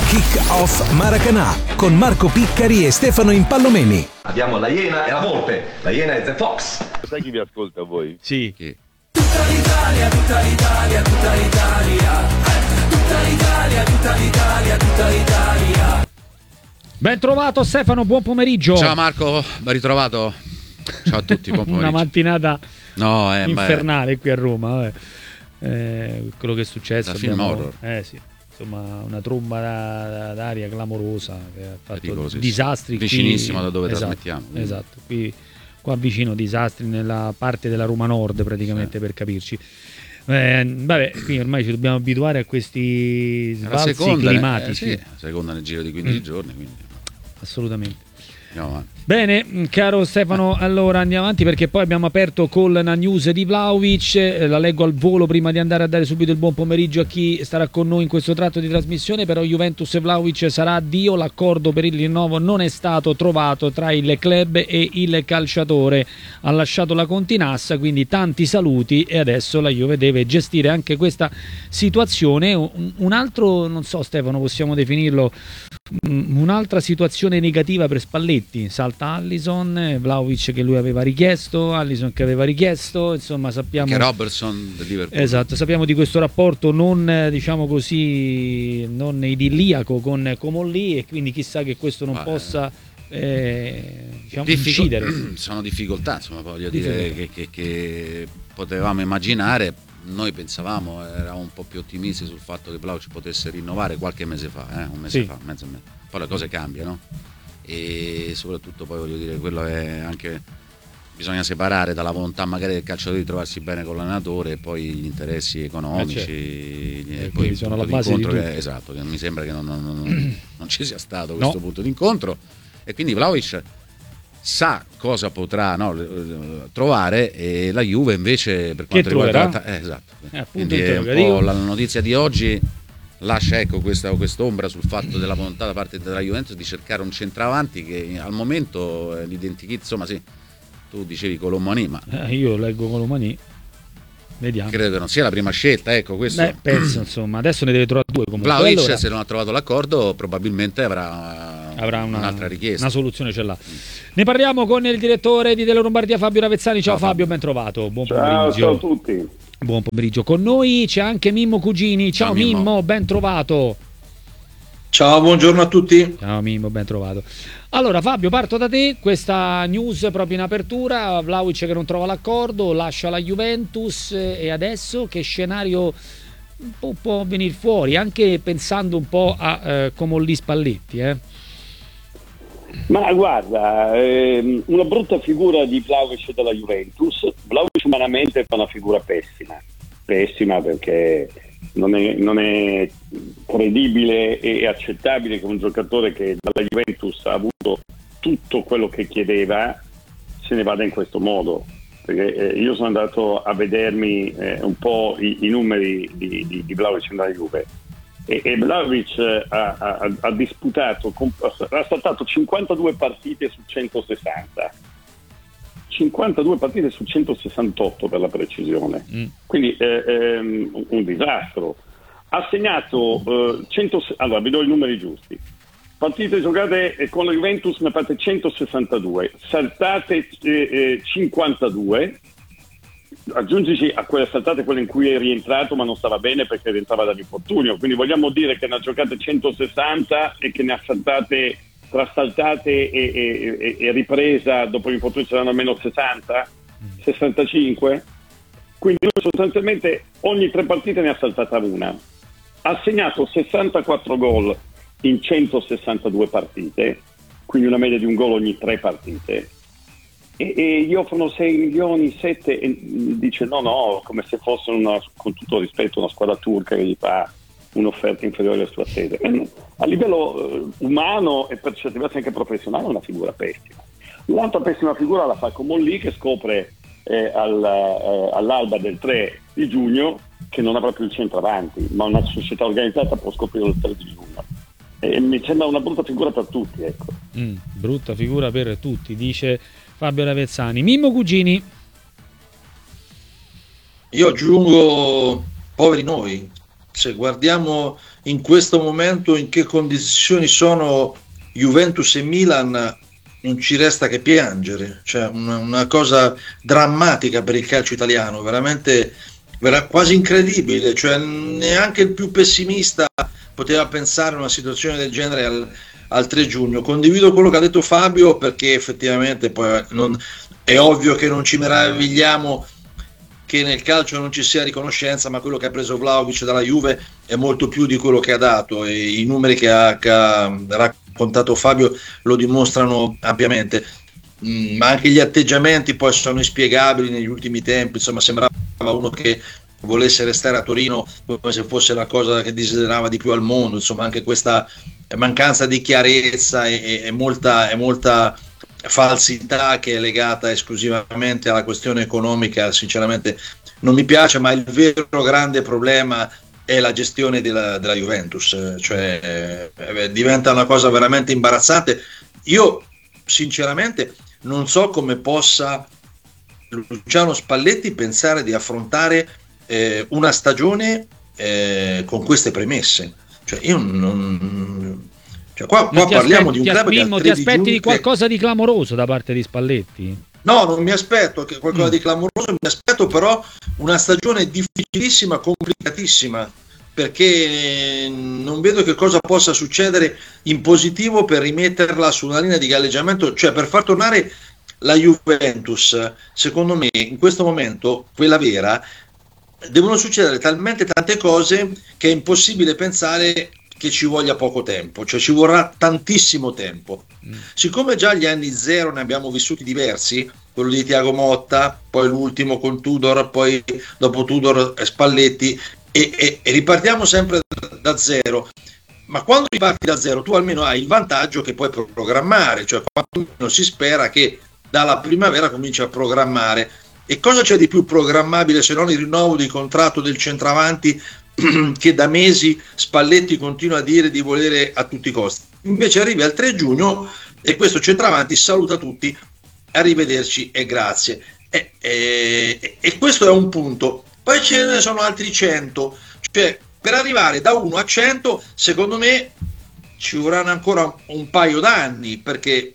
Kick-Off Maracanã con Marco Piccari e Stefano Impallomeni. Abbiamo la Iena e la Volpe. La Iena è The Fox. Sai chi vi ascolta voi? Sì. Chi? Tutta l'Italia, tutta l'Italia, tutta l'Italia. Tutta l'Italia, tutta l'Italia, tutta l'Italia. Ben trovato Stefano, buon pomeriggio. Ciao Marco, ben ritrovato. Ciao a tutti, buon pomeriggio. Una mattinata infernale qui a Roma. Vabbè. Quello che è successo. Da film horror. Sì. Insomma, una tromba d'aria clamorosa che ha fatto sì. disastri vicinissimo qui. da dove Esatto, trasmettiamo. Esatto, qua vicino, disastri nella parte della Roma Nord praticamente, sì, per capirci. Vabbè, qui ormai ci dobbiamo abituare a questi sbalzi climatici. Sì, seconda nel giro di 15 giorni, quindi. Assolutamente. Andiamo avanti. Bene, caro Stefano, allora andiamo avanti perché poi abbiamo aperto con la news di Vlahovic, la leggo al volo prima di andare a dare subito il buon pomeriggio a chi starà con noi in questo tratto di trasmissione. Però Juventus e Vlahovic sarà addio, l'accordo per il rinnovo non è stato trovato tra il club e il calciatore, ha lasciato la Continassa, quindi tanti saluti e adesso la Juve deve gestire anche questa situazione. Un altro, non so Stefano, possiamo definirlo un'altra situazione negativa per Spalletti. Salta Alisson, Vlahovic che lui aveva richiesto, Alisson che aveva richiesto, insomma sappiamo che Robertson del Liverpool. Esatto, sappiamo di questo rapporto non, diciamo così, non idilliaco con Comolli, e quindi chissà che questo non possa diciamo, incidere. Sono difficoltà, insomma, voglio dire che potevamo immaginare. Noi pensavamo, eravamo un po' più ottimisti sul fatto che Vlahovic potesse rinnovare qualche mese fa, un mese fa, mezzo mese. Poi le cose cambiano e soprattutto poi voglio dire, quello è anche, bisogna separare dalla volontà magari del calciatore di trovarsi bene con l'allenatore e poi gli interessi economici, e poi sono il la base punto di di incontro esatto, che mi sembra che non ci sia stato questo punto di incontro, e quindi Vlahovic sa cosa potrà trovare, e la Juve invece per quanto riguarda esatto. Quindi è un po' la notizia di oggi lascia quest'ombra sul fatto della volontà da parte della Juventus di cercare un centravanti che al momento l'identikit, insomma sì, tu dicevi Colomani, ma io leggo Colomani, vediamo, credo che non sia la prima scelta, ecco questo. Penso, insomma, adesso ne deve trovare due comunque. Vlahovic allora, se non ha trovato l'accordo probabilmente avrà un'altra richiesta, una soluzione ce l'ha. Ne parliamo con il direttore di Tele Lombardia Fabio Ravezzani. Ciao Fabio, ben trovato, buon pomeriggio. Ciao a tutti. Buon pomeriggio. Con noi c'è anche Mimmo Cugini. Ciao Mimmo, ben trovato. Ciao, buongiorno a tutti. Ciao Mimmo, ben trovato. Allora Fabio, parto da te, questa news proprio in apertura, Vlahovic che non trova l'accordo, lascia la Juventus, e adesso che scenario può venire fuori, anche pensando un po' a Comolli Spalletti, Ma guarda, una brutta figura di Vlahovic della Juventus. Vlahovic umanamente fa una figura pessima perché non è credibile e accettabile che un giocatore che dalla Juventus ha avuto tutto quello che chiedeva se ne vada in questo modo, perché io sono andato a vedermi un po' i numeri di Vlahovic nella Juve, e Vlahovic ha disputato, ha saltato 52 partite su 160, 52 partite su 168 per la precisione, quindi un disastro. Ha segnato allora vi do i numeri giusti: partite giocate con la Juventus ne ha fatte 162, saltate 52, aggiungici a quelle saltate quelle in cui è rientrato ma non stava bene perché rientrava dall'infortunio, quindi vogliamo dire che ne ha giocate 160 e che ne ha saltate, tra saltate e ripresa dopo l'infortunio saranno almeno 60, 65, quindi lui sostanzialmente ogni 3 partite ne ha saltata una. Ha segnato 64 gol in 162 partite, quindi una media di un gol ogni 3 partite, e gli offrono 6 milioni, 7, e dice no, come se fosse con tutto rispetto, una squadra turca che gli fa un'offerta inferiore alle sue attese. A livello umano e per certi versi anche professionale è una figura pessima. L'altra pessima figura la fa Comolli, che scopre all'alba del 3 di giugno che non avrà più il centravanti, ma una società organizzata può scoprire il 3 di giugno. E mi sembra una brutta figura per tutti, ecco. Brutta figura per tutti, dice Fabio Ravezzani. Mimmo Cugini. Io aggiungo poveri noi, se guardiamo in questo momento in che condizioni sono Juventus e Milan, non ci resta che piangere, cioè una cosa drammatica per il calcio italiano, veramente quasi incredibile, cioè neanche il più pessimista poteva pensare a una situazione del genere al 3 giugno. Condivido quello che ha detto Fabio, perché effettivamente poi è ovvio che non ci meravigliamo che nel calcio non ci sia riconoscenza, ma quello che ha preso Vlahovic dalla Juve è molto più di quello che ha dato, e i numeri che ha raccontato Fabio lo dimostrano ampiamente. Ma anche gli atteggiamenti poi sono inspiegabili negli ultimi tempi, insomma sembrava uno che volesse restare a Torino come se fosse la cosa che desiderava di più al mondo, insomma anche questa mancanza di chiarezza e molta falsità che è legata esclusivamente alla questione economica, sinceramente non mi piace, ma il vero grande problema è la gestione della Juventus, cioè diventa una cosa veramente imbarazzante. Io sinceramente non so come possa Luciano Spalletti pensare di affrontare una stagione con queste premesse, cioè io non qua parliamo di un club che ti aspetti di qualcosa di clamoroso da parte di Spalletti? No, non mi aspetto qualcosa di clamoroso, mi aspetto però una stagione difficilissima, complicatissima, perché non vedo che cosa possa succedere in positivo per rimetterla su una linea di galleggiamento, cioè per far tornare la Juventus. Secondo me in questo momento, quella vera, devono succedere talmente tante cose che è impossibile pensare che ci voglia poco tempo, cioè ci vorrà tantissimo tempo. Siccome già gli anni zero ne abbiamo vissuti diversi, quello di Thiago Motta, poi l'ultimo con Tudor, poi dopo Tudor Spalletti, e ripartiamo sempre da zero. Ma quando riparti da zero tu almeno hai il vantaggio che puoi programmare, cioè quando si spera che dalla primavera cominci a programmare. E cosa c'è di più programmabile se non il rinnovo di contratto del centravanti che da mesi Spalletti continua a dire di volere a tutti i costi? Invece arrivi al 3 giugno e questo centravanti saluta tutti, arrivederci e grazie. E questo è un punto. Poi ce ne sono altri 100, cioè per arrivare da 1 a 100 secondo me ci vorranno ancora un paio d'anni, perché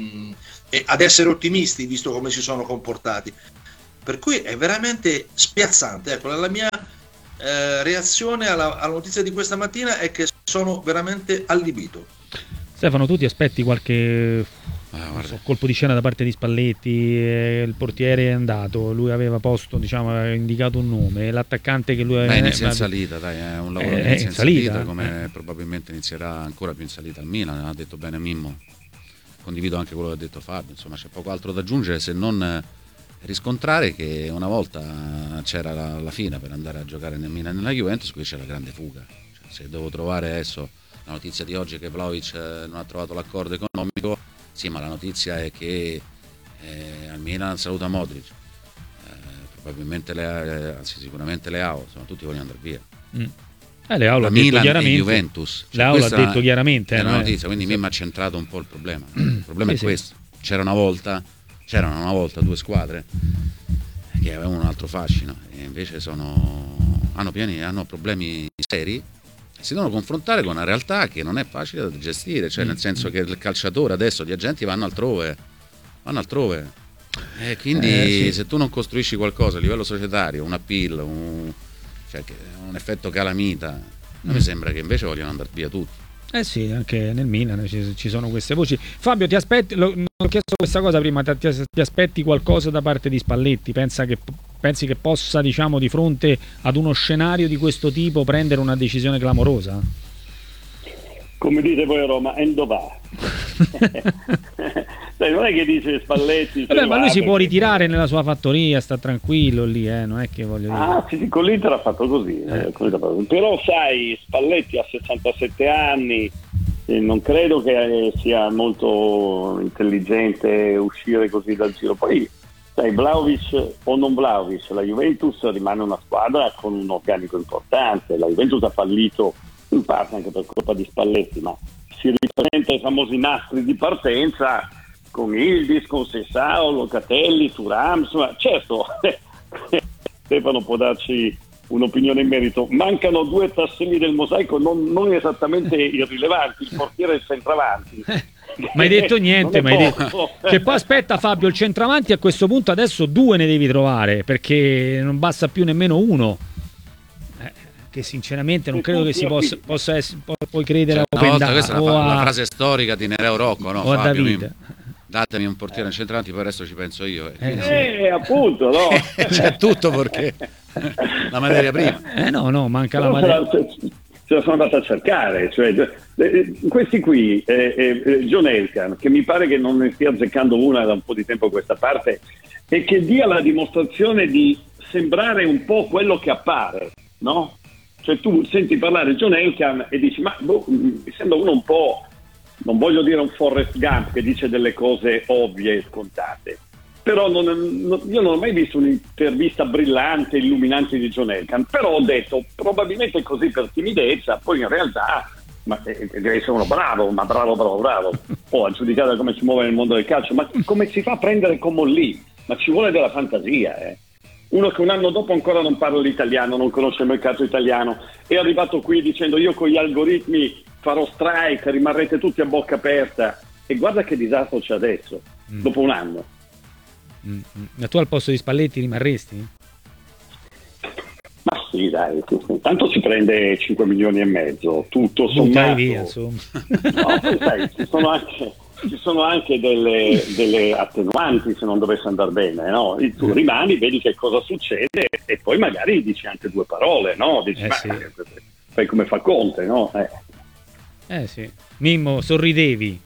ad essere ottimisti visto come si sono comportati, per cui è veramente spiazzante. Ecco, la mia reazione alla notizia di questa mattina è che sono veramente allibito. Stefano, tu ti aspetti qualche colpo di scena da parte di Spalletti? Il portiere è andato, lui aveva posto, aveva indicato un nome, l'attaccante che lui inizia in salita, dai, è un lavoro che inizia in salita, come probabilmente inizierà ancora più in salita al Milan, ha detto bene Mimmo, condivido anche quello che ha detto Fabio, insomma c'è poco altro da aggiungere se non riscontrare che una volta c'era la fine per andare a giocare nel Milan e nella Juventus, qui c'è la grande fuga, cioè, se devo trovare adesso la notizia di oggi che Vlahovic non ha trovato l'accordo economico, sì, ma la notizia è che al Milan saluta Modric, probabilmente sicuramente Leao, insomma tutti vogliono andare via. Leao l'ha detto chiaramente. Juventus, cioè, Leao l'ha detto chiaramente. È una notizia, quindi mi ha centrato un po' il problema. Il problema è questo. C'erano una volta due squadre che avevano un altro fascino e invece hanno problemi seri. Si devono confrontare con una realtà che non è facile da gestire, cioè nel senso che il calciatore adesso, gli agenti vanno altrove e quindi se tu non costruisci qualcosa a livello societario, un appeal, un effetto calamita, mi sembra che invece vogliono andare via tutti. Sì, anche nel Milan ci sono queste voci. Fabio, ti aspetti? Non ho chiesto questa cosa prima, ti aspetti qualcosa da parte di Spalletti? Pensi che possa, di fronte ad uno scenario di questo tipo, prendere una decisione clamorosa? Come dite voi a Roma, endo va. Non è che dice Spalletti. Ma lui si può ritirare nella sua fattoria, sta tranquillo lì, non è che voglio dire. Sì, con l'Inter ha fatto così. Però sai, Spalletti ha 67 anni, non credo che sia molto intelligente uscire così dal giro. Poi sai, Vlahovic o non Vlahovic, la Juventus rimane una squadra con un organico importante. La Juventus ha fallito in parte anche per colpa di Spalletti, ma si ripresenta i famosi nastri di partenza con Yildiz, con Sessao, Locatelli, Thuram, insomma, certo Stefano può darci un'opinione in merito. Mancano 2 tasselli del mosaico non esattamente irrilevanti, il portiere e il centravanti. Ma hai detto niente, ma hai detto che poi aspetta Fabio, il centravanti a questo punto adesso 2 ne devi trovare, perché non basta più nemmeno uno. Che sinceramente non credo che si possa essere, puoi credere questa è la frase storica di Nereo Rocco, no? O a Fabio, Davide. Datemi un portiere centravanti, poi il resto ci penso io. Appunto, no? C'è tutto perché la materia prima. No, manca la materia. Ce la sono andata a cercare, cioè, questi qui, John Elkann, che mi pare che non ne stia azzeccando una da un po' di tempo a questa parte, e che dia la dimostrazione di sembrare un po' quello che appare, no? Cioè tu senti parlare John Elkann e dici, ma mi sembra uno un po', non voglio dire un Forrest Gump che dice delle cose ovvie e scontate, però io non ho mai visto un'intervista brillante, illuminante di John Elkann, però ho detto probabilmente così per timidezza, poi in realtà deve essere uno bravo, poi a giudicare da come si muove nel mondo del calcio, ma come si fa a prendere come lì? Ma ci vuole della fantasia, Uno che un anno dopo ancora non parla l'italiano, non conosce il mercato italiano, è arrivato qui dicendo io con gli algoritmi farò strike, rimarrete tutti a bocca aperta, e guarda che disastro c'è adesso, dopo un anno. Ma tu al posto di Spalletti rimarresti? Ma sì, dai, tanto si prende 5 milioni e mezzo, tutto sommato. Via, insomma. No, poi sai, ci sono anche delle attenuanti se non dovesse andare bene, no? Tu rimani, vedi che cosa succede e poi magari dici anche 2 parole, no? Dici, sì. Fai come fa Conte, no? Sì. Mimmo, sorridevi.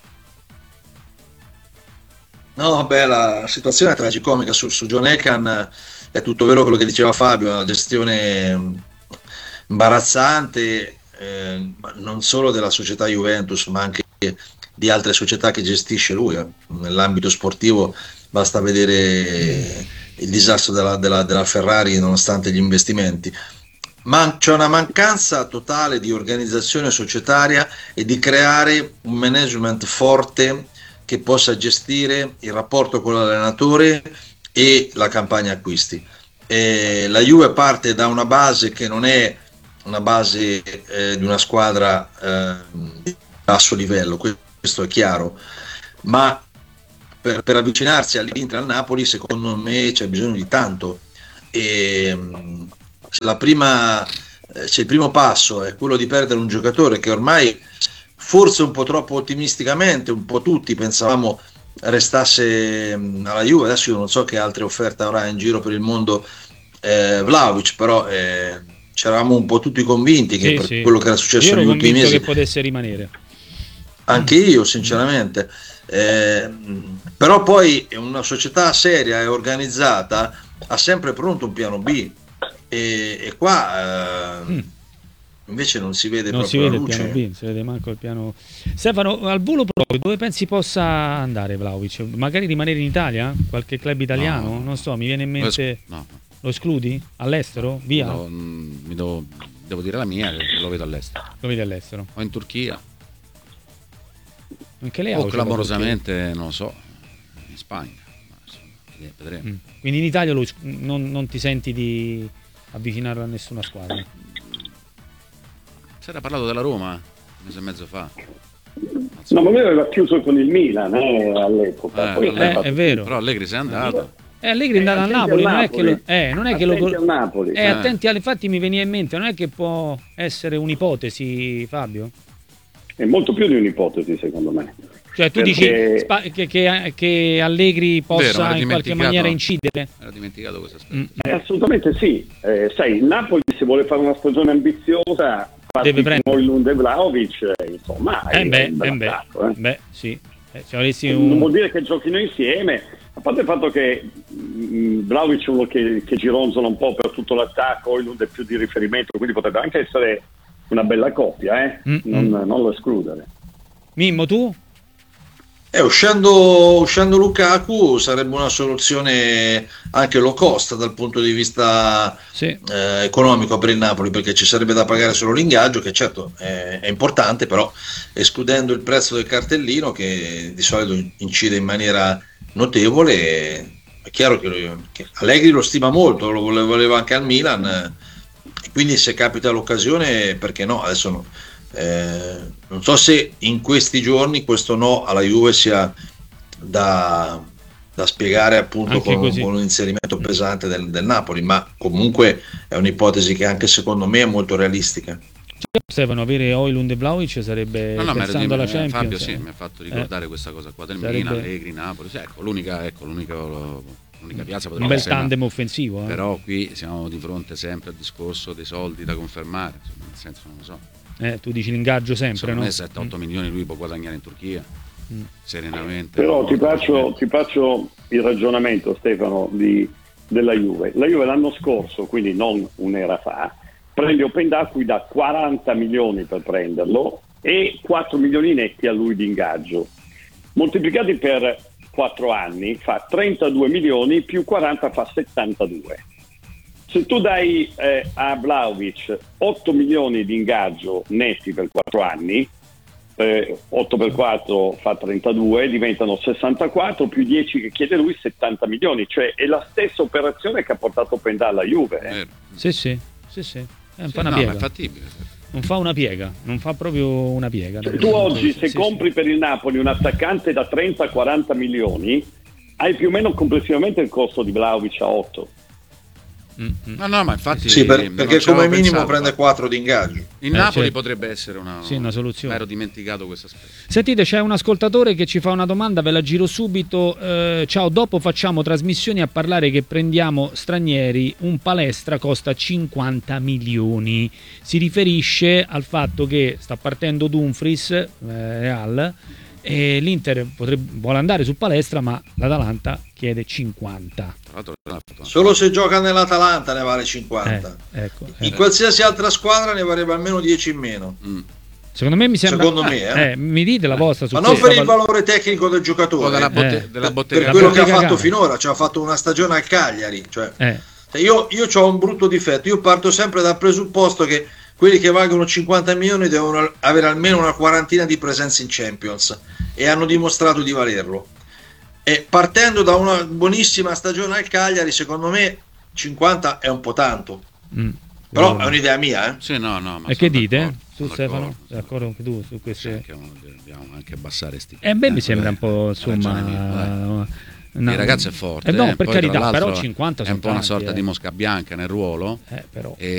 No, beh, la situazione è tragicomica su John Elkann, è tutto vero quello che diceva Fabio, una gestione imbarazzante, non solo della società Juventus, ma anche di altre società che gestisce lui. Nell'ambito sportivo basta vedere il disastro della Ferrari nonostante gli investimenti. C'è una mancanza totale di organizzazione societaria e di creare un management forte che possa gestire il rapporto con l'allenatore e la campagna acquisti. La Juve parte da una base che non è una base di una squadra di basso livello, questo è chiaro, ma per avvicinarsi all'Inter, al Napoli, secondo me c'è bisogno di tanto, e se il primo passo è quello di perdere un giocatore che ormai forse un po' troppo ottimisticamente, un po' tutti pensavamo restasse alla Juve. Adesso io non so che altre offerte avrà in giro per il mondo Vlahovic, però c'eravamo un po' tutti convinti che per quello che era successo negli ultimi mesi che potesse rimanere. Anche io sinceramente, però poi una società seria e organizzata ha sempre pronto un piano B, e qua invece non si vede, proprio la luce. Il piano B, non si vede manco il piano. Stefano, al volo proprio, dove pensi possa andare Vlahovic? Magari rimanere in Italia? Qualche club italiano? No. Non so, mi viene in mente. No. Lo escludi? All'estero? Via? Devo dire la mia, che lo vedo all'estero. Lo vedi all'estero? O in Turchia. Anche lei o clamorosamente, non lo so, in Spagna. Vedremo. Quindi in Italia non ti senti di avvicinarlo a nessuna squadra? Si era parlato della Roma un mese e mezzo fa. No, ma lui aveva chiuso con il Milan all'epoca. È vero. Però Allegri se n'è andato. Allegri è andato a Napoli, non è che lo al Napoli. Attenti, infatti mi veniva in mente, non è che può essere un'ipotesi, Fabio? È molto più di un'ipotesi, secondo me. Cioè tu dici che Allegri possa in qualche maniera incidere? Era dimenticato questo aspetto. Assolutamente sì. Sai, il Napoli, se vuole fare una stagione ambiziosa, deve prendere Højlund e Vlahovic, insomma, sì. Non vuol dire che giochino insieme, a parte il fatto che Vlahovic è uno che gironzola un po' per tutto l'attacco, Højlund è più di riferimento, quindi potrebbe anche essere una bella coppia, non lo escludere. Mimmo, tu? Uscendo Lukaku sarebbe una soluzione anche low cost dal punto di vista economico per il Napoli, perché ci sarebbe da pagare solo l'ingaggio, che certo è importante, però escludendo il prezzo del cartellino, che di solito incide in maniera notevole. È chiaro che Allegri lo stima molto, lo voleva anche al Milan, quindi se capita l'occasione, perché no? Adesso no. Non so se in questi giorni questo no alla Juve sia da spiegare appunto con un inserimento pesante del Napoli, ma comunque è un'ipotesi che anche secondo me è molto realistica. Stefano, avere Højlund e Vlahovic sarebbe, pensando alla Champions. Fabio mi ha fatto ricordare questa cosa qua del Milan, Allegri, Napoli, l'unica piazza potrebbe un bel essere tandem offensivo, però qui siamo di fronte sempre al discorso dei soldi da confermare, nel senso non lo so. Tu dici l'ingaggio sempre, no? 7-8 milioni lui può guadagnare in Turchia serenamente. Però ti faccio il ragionamento, Stefano, della Juve. La Juve l'anno scorso, quindi non un'era fa, prende Opendacqui da 40 milioni per prenderlo e 4 milioni netti a lui di ingaggio. Moltiplicati per 4 anni fa 32 milioni, più 40 fa 72. Se tu dai a Vlahovic 8 milioni di ingaggio netti per 4 anni, 8 per 4 fa 32, diventano 64, più 10 che chiede lui, 70 milioni. Cioè è la stessa operazione che ha portato Openda alla Juve. Sì. È un po' una piega. È fattibile. Non fa una piega, non fa proprio una piega. Tu oggi se compri per il Napoli un attaccante da 30-40 milioni, hai più o meno complessivamente il costo di Vlahovic a 8. No, ma infatti sì, perché come minimo prende 4 di ingaggio. Il Napoli potrebbe essere una soluzione. Ero dimenticato questo aspetto. Sentite, c'è un ascoltatore che ci fa una domanda, ve la giro subito. Ciao, dopo facciamo trasmissioni a parlare che prendiamo stranieri, un Palestra costa 50 milioni. Si riferisce al fatto che sta partendo Dumfries, Real, e l'Inter vuole andare su Palestra, ma l'Atalanta chiede 50. Solo se gioca nell'Atalanta ne vale 50. In qualsiasi altra squadra ne varrebbe almeno 10 in meno. Secondo me mi sembra. Secondo me, mi dite la vostra su ma non per il valore tecnico del giocatore, della bottega, per quello che ha fatto finora, cioè ha fatto una stagione al Cagliari. Io ho un brutto difetto, io parto sempre dal presupposto che quelli che valgono 50 milioni devono avere almeno una quarantina di presenze in Champions e hanno dimostrato di valerlo. E partendo da una buonissima stagione al Cagliari, secondo me 50 è un po' tanto. Però è un'idea mia, Sì, no, e che dite? Tu Stefano? Sei d'accordo anche tu su queste? Dobbiamo anche abbassare sti. Mi sembra un po', insomma, il ragazzo è forte, no, per poi, carità, però 50 è un po' una sorta di mosca bianca nel ruolo, però.